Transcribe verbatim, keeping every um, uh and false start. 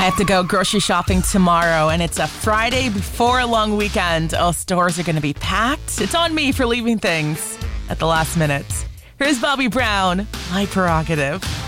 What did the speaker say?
have to go grocery shopping tomorrow, and it's a Friday before a long weekend. Oh, stores are going to be packed. It's on me for leaving things at the last minute. Here's Bobby Brown, My Prerogative.